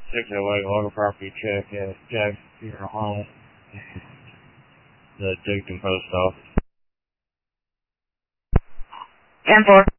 608 Local Property Check at Jackson Funeral Home, the Dayton Post Office. 10-4.